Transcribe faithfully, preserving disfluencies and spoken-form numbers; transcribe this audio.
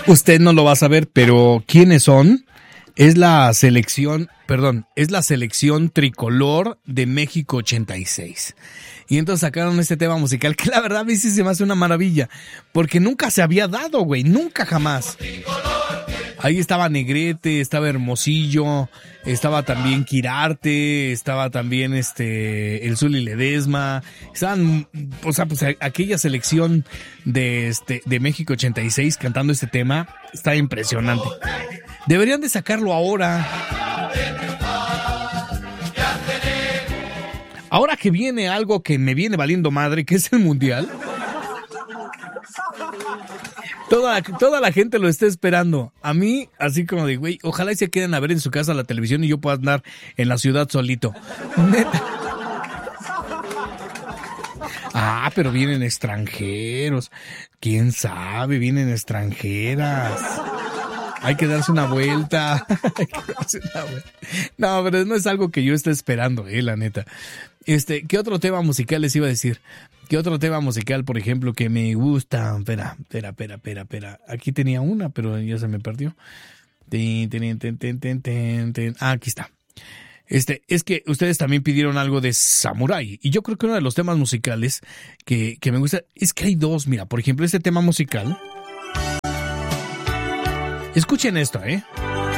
Usted no lo va a saber, pero ¿quiénes son? Es la selección, perdón, es la selección tricolor de México ochenta y seis. Y entonces sacaron este tema musical que la verdad a mí sí se me hace una maravilla, porque nunca se había dado, güey, nunca jamás. Ahí estaba Negrete, estaba Hermosillo, estaba también Quirarte, estaba también este el Zuli Ledesma, estaban, o sea, pues aquella selección de este de México ochenta y seis cantando este tema, está impresionante. Deberían de sacarlo ahora. Ahora que viene algo que me viene valiendo madre, que es el Mundial. Toda, toda la gente lo está esperando. A mí, así como de, güey, ojalá y se queden a ver en su casa la televisión y yo pueda andar en la ciudad solito. Neta. Ah, pero vienen extranjeros. ¿Quién sabe? Vienen extranjeras. Hay que darse una vuelta. Hay que darse una vuelta. No, pero no es algo que yo esté esperando, eh, la neta. Este, ¿qué otro tema musical les iba a decir? ¿Qué otro tema musical, por ejemplo, que me gusta? Espera, espera, espera, espera, espera. Aquí tenía una, pero ya se me perdió. Ten, ten, ten, ten, ten, ten, ten. Ah, aquí está. Este, es que ustedes también pidieron algo de Samurai. Y yo creo que uno de los temas musicales que, que me gusta es que hay dos. Mira, por ejemplo, este tema musical. Escuchen esto, ¿eh?